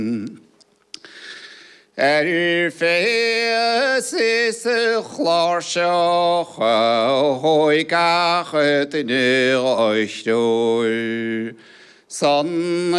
Fees is chláirseach hói gach yn yr oesdwyr. Son